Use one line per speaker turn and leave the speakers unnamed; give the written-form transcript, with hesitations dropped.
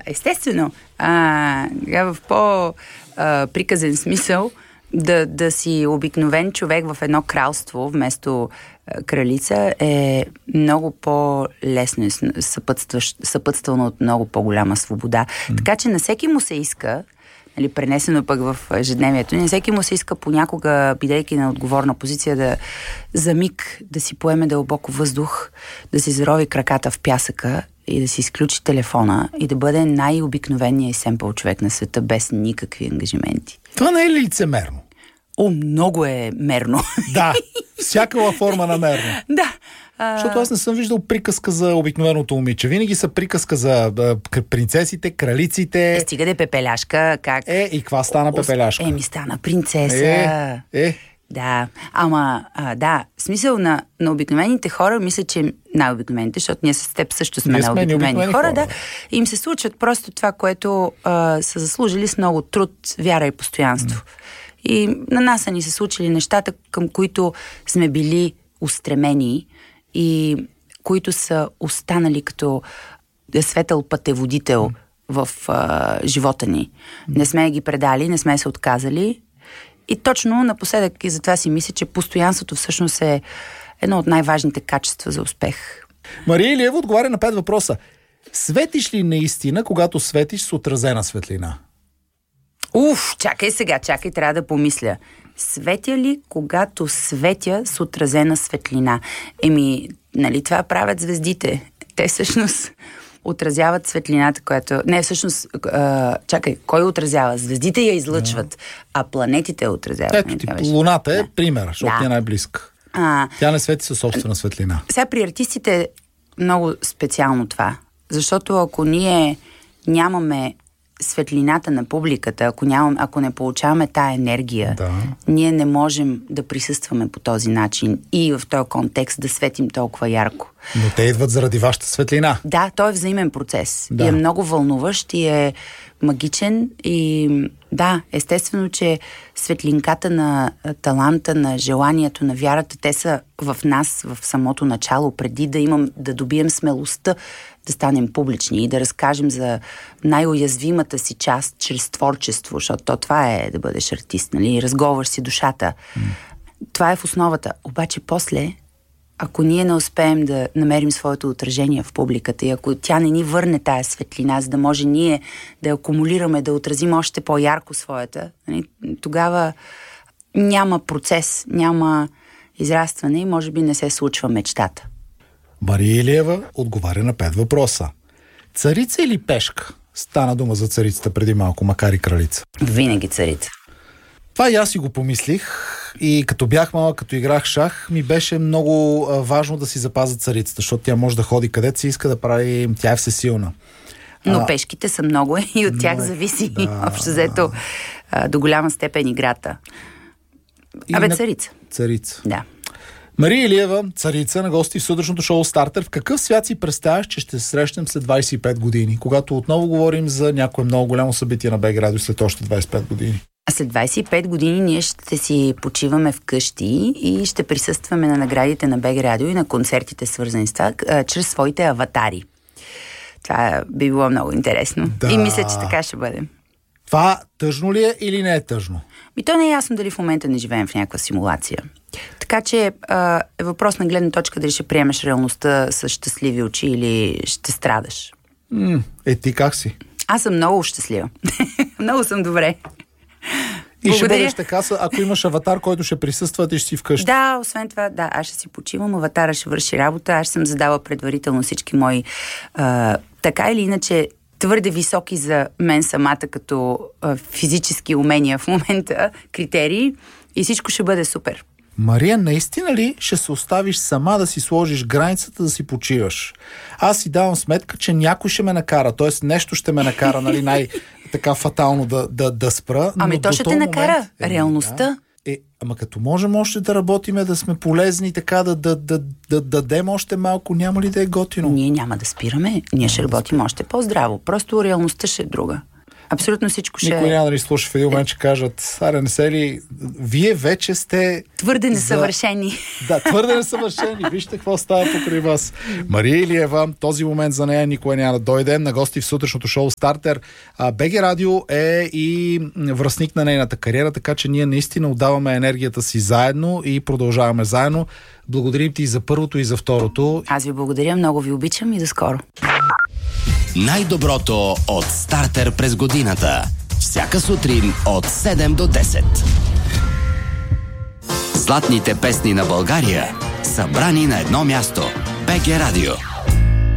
естествено. В по-приказен смисъл да си обикновен човек в едно кралство вместо кралица е много по-лесно и съпътствано от много по-голяма свобода. Така че на всеки му се иска, пренесено пък в ежедневието, на всеки му се иска понякога, бидейки на отговорна позиция, за миг да си поеме дълбоко въздух, да си зарови краката в пясъка и да си изключи телефона и да бъде най-обикновеният и семпъл човек на света, без никакви ангажименти.
Това не е ли лицемерно?
Много е мерно.
Да, всякаква форма на мерно.
Да.
Защото аз не съм виждал приказка за обикновеното момиче. Винаги са приказка за принцесите, кралиците.
Стига да е пепеляшка, как?
И каква стана пепеляшка?
Стана принцеса. Да, да, смисъл на обикновените хора, мисля, че най-обикновените, защото ние с теб също сме най-обикновени хора, да, им се случват просто това, което са заслужили с много труд, вяра и постоянство. И на нас са ни се случили нещата, към които сме били устремени и които са останали като светъл пътеводител в живота ни. Не сме ги предали, не сме се отказали. И точно напоследък и затова си мисля, че постоянството всъщност е едно от най-важните качества за успех.
Мария Илиева отговаря на 5 въпроса. Светиш ли наистина, когато светиш с отразена светлина?
Чакай, трябва да помисля. Светя ли, когато светя с отразена светлина? Това правят звездите. Те всъщност отразяват светлината, която... Не, всъщност, кой отразява? Звездите я излъчват, а планетите я отразяват.
Ето Луната е пример, защото е най-близка. Тя не свети със собствена светлина.
Сега при артистите е много специално това, защото ако ние нямаме светлината на публиката, ако не получаваме тая енергия, ние не можем да присъстваме по този начин и в този контекст да светим толкова ярко.
Но те идват заради вашата светлина.
Да, той е взаимен процес. И е много вълнуващ, и е магичен. И да, естествено, че светлинката на таланта, на желанието, на вярата, те са в нас в самото начало, преди да добием смелостта да станем публични и да разкажем за най-уязвимата си част чрез творчество, защото това е да бъдеш артист, разговаряш си душата. Това е в основата. Обаче после, ако ние не успеем да намерим своето отражение в публиката и ако тя не ни върне тая светлина, за да може ние да акумулираме, да отразим още по-ярко своята, тогава няма процес, няма израстване и може би не се случва мечтата.
Мария Илиева отговаря на 5 въпроса. Царица или пешка? Стана дума за царицата преди малко, макар и кралица.
Винаги царица.
Това и аз си го помислих и като бях малък, като играх шах, ми беше много важно да си запазя царицата, защото тя може да ходи където си иска да прави, тя е всесилна.
Но пешките са много и от тях зависи общо взето до голяма степен играта. Царица.
Царица.
Да.
Мария Илиева, царица на гости в сутрешното шоу Стартер. В какъв свят си представяш, че ще се срещнем след 25 години, когато отново говорим за някое много голямо събитие на БГ Радио след още 25 години?
А след 25 години ние ще си почиваме вкъщи и ще присъстваме на наградите на БГ Радио и на концертите, свързани с това, чрез своите аватари. Това би било много интересно. Да. И мисля, че така ще бъде.
Това тъжно ли е или не е тъжно?
То не е ясно дали в момента не живеем в някаква симулация. Така че е въпрос на гледна точка дали ще приемеш реалността с щастливи очи или ще страдаш.
Ти как си?
Аз съм много щастлива. Много съм добре.
И ще бъдеш така, ако имаш аватар, който ще присъства, ти ще си вкъщи.
Да, освен това, аз ще си почивам, аватара ще върши работа, аз съм задала предварително всички мои така или иначе твърде високи за мен самата като физически умения в момента критерии и всичко ще бъде супер.
Мария, наистина ли ще се оставиш сама да си сложиш границата да си почиваш? Аз си давам сметка, че някой ще ме накара, т.е. нещо ще ме накара, най-така фатално да спра.
То ще те накара. Реалността.
Ама като можем още да работиме, да сме полезни, така да дадем още малко, няма ли да е готино?
Ние няма да спираме, ние ще работим още по-здраво. Просто реалността ще е друга. Абсолютно всичко ще...
Никой няма да ни слуша в един момент, че кажат, аре, не се ли... Вие вече сте...
Твърде несъвършени.
Да, твърде несъвършени. Вижте какво става покрай вас. Мария Илиева, този момент за нея никога няма да дойде. На гости в сутрешното шоу Стартер. БГ Радио е и връстник на нейната кариера, така че ние наистина отдаваме енергията си заедно и продължаваме заедно. Благодарим ти и за първото, и за второто.
Аз ви благодаря, много ви обичам и до скоро.
Най-доброто от Стартер през годината. Всяка сутрин от 7 до 10. Златните песни на България, събрани на едно място. БГ Радио.